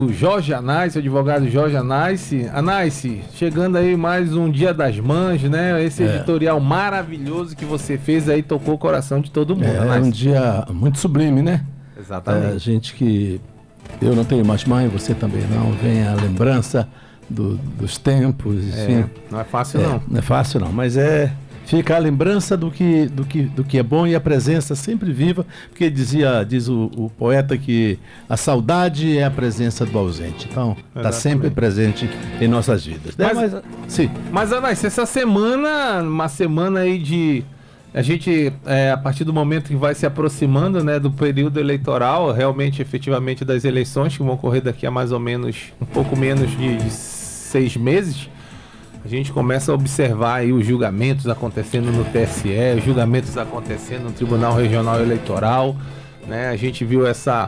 O Jorge Anais, o advogado Jorge Anais. Anais, chegando aí mais um Dia das Mães, né? Esse editorial maravilhoso que você fez aí tocou o coração de todo mundo. É um dia muito sublime, né? Exatamente. Gente que eu não tenho mais mãe, você também não, vem a lembrança dos tempos, enfim. Não é fácil não. Não é fácil não, mas fica a lembrança do que é bom e a presença sempre viva, porque diz o poeta que a saudade é a presença do ausente. Então, está sempre presente em nossas vidas. Mas Anais, essa semana, uma semana aí de... A gente, a partir do momento que vai se aproximando, né, do período eleitoral, realmente, efetivamente, das eleições, que vão ocorrer daqui a mais ou menos, um pouco menos de 6 meses, a gente começa a observar aí os julgamentos acontecendo no TSE, os julgamentos acontecendo no Tribunal Regional Eleitoral, né? A gente viu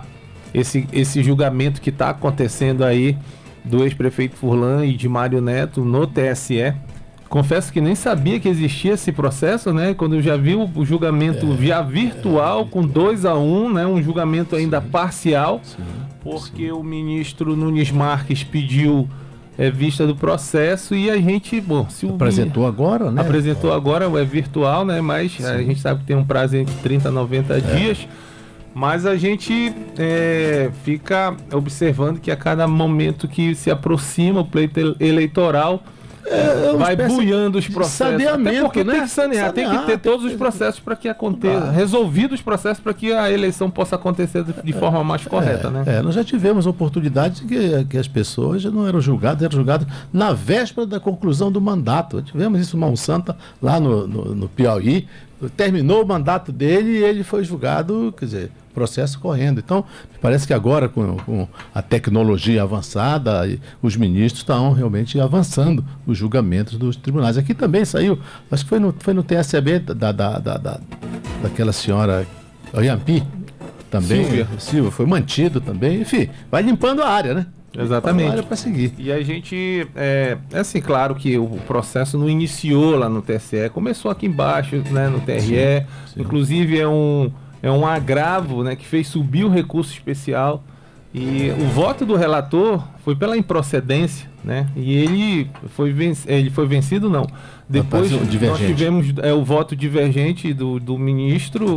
esse julgamento que está acontecendo aí do ex-prefeito Furlan e de Mário Neto no TSE. Confesso que nem sabia que existia esse processo, né? Quando eu já vi o julgamento via virtual, com 2-1, né? Um julgamento ainda parcial, porque o ministro Nunes Marques pediu vista do processo e a gente, apresentou agora, né? Apresentou agora, é virtual, né? Mas a gente sabe que tem um prazo entre 30 a 90 dias. Mas a gente fica observando que a cada momento que se aproxima o pleito eleitoral, vai buiando os processos. Até porque tem que sanear, tem que ter todos os processos para que aconteça, resolvidos os processos para que a eleição possa acontecer de forma mais correta, né? Nós já tivemos oportunidades que as pessoas já não eram julgadas na véspera da conclusão do mandato. Tivemos isso em Mão Santa, lá no Piauí. Terminou o mandato dele e ele foi julgado, quer dizer, processo correndo. Então, parece que agora, com a tecnologia avançada, os ministros estão realmente avançando os julgamentos dos tribunais. Aqui também saiu, acho que foi no TSEB daquela senhora Oyampi, também, Silvia, foi mantido também. Enfim, vai limpando a área, né? Exatamente. Para seguir. E a gente, assim, claro que o processo não iniciou lá no TSE, começou aqui embaixo, né, no TRE, inclusive é um agravo, né, que fez subir o recurso especial, e o voto do relator foi pela improcedência, né, e ele foi vencido, não. Depois nós tivemos o voto divergente do ministro,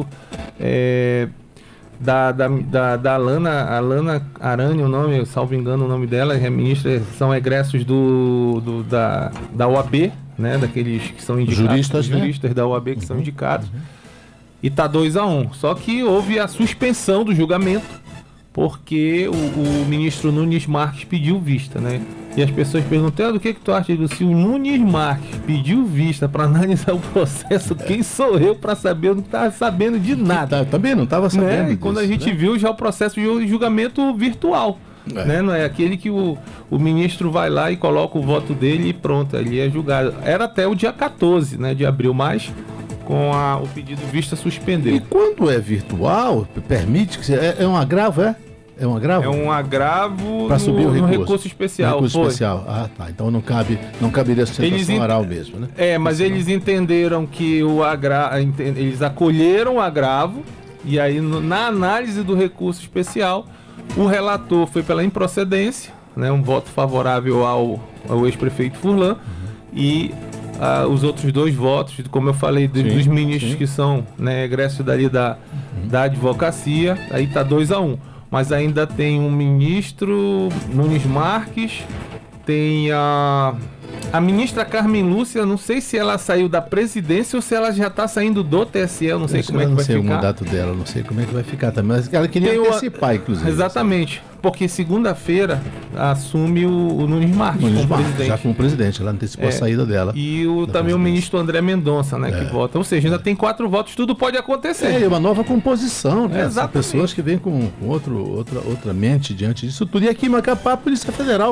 da Alana Aranha, o nome, salvo engano o nome dela, é ministra, são egressos da OAB, né, daqueles que são indicados, juristas da OAB que são indicados, e tá 2-1, só que houve a suspensão do julgamento, porque o ministro Nunes Marques pediu vista, né, e as pessoas perguntam, do que tu acha? Se o Nunes Marques pediu vista para analisar o processo, quem sou eu para saber? Eu não estava sabendo de nada. Também não estava sabendo, né? disso, quando a gente viu já o processo de julgamento virtual, né? Não é aquele que o ministro vai lá e coloca o voto dele e pronto, ele é julgado. Era até o dia 14, né, de abril, mas com o pedido de vista suspendeu. E quando é virtual, permite que é um agravo, É um agravo? É um agravo para subir o recurso especial. Especial. Ah, tá. Então não caberia a sustentação oral mesmo, né? Mas eles entenderam que eles acolheram o agravo e aí na análise do recurso especial, o relator foi pela improcedência, né? Um voto favorável ao ex-prefeito Furlan e os outros 2 votos, como eu falei, dos ministros que são, né, egressos dali da advocacia, aí tá 2-1. Mas ainda tem um ministro, Nunes Marques, tem a ministra Carmen Lúcia, não sei se ela saiu da presidência ou se ela já está saindo do TSE, eu não sei como é que vai ficar. Eu não sei o mandato dela, não sei como é que vai ficar também, mas ela queria antecipar, inclusive. Exatamente, porque segunda-feira assume o Nunes Marques como presidente. Já como presidente, ela antecipou a saída dela. E também o ministro André Mendonça, né, que vota. Ou seja, ainda tem 4 votos, tudo pode acontecer. É uma nova composição, né? Exatamente. São pessoas que vêm com outra mente diante disso tudo. E aqui em Macapá, a Polícia Federal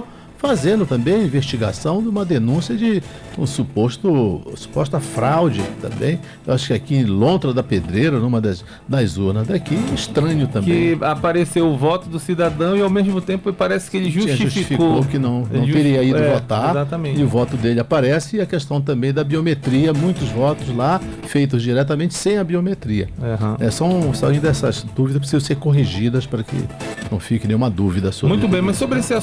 fazendo também a investigação de uma denúncia de suposta fraude também. Eu acho que aqui em Lontra da Pedreira, numa das urnas daqui, estranho também. Que apareceu o voto do cidadão e ao mesmo tempo parece que ele justificou que não teria ido votar. Exatamente. E o voto dele aparece, e a questão também da biometria, muitos votos lá feitos diretamente sem a biometria. São ainda essas dúvidas precisam ser corrigidas para que não fique nenhuma dúvida sobre Muito bem, mas sobre esse